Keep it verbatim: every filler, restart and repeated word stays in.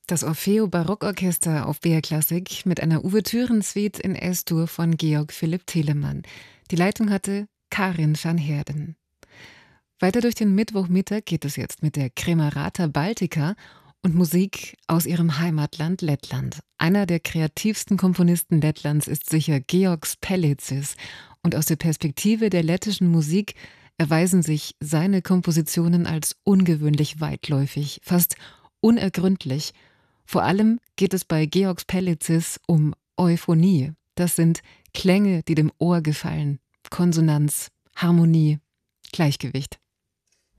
Das Orfeo Barockorchester auf B R Klassik mit einer Ouvertürensuite in S-Dur von Georg Philipp Telemann. Die Leitung hatte Karin van Heerden. Weiter durch den Mittwochmittag geht es jetzt mit der Kremerata Baltica und Musik aus ihrem Heimatland Lettland. Einer der kreativsten Komponisten Lettlands ist sicher Georgs Pellicis, und aus der Perspektive der lettischen Musik erweisen sich seine Kompositionen als ungewöhnlich weitläufig, fast unergründlich. Vor allem geht es bei Georgs Pellicis um Euphonie. Das sind Klänge, die dem Ohr gefallen. Konsonanz, Harmonie, Gleichgewicht.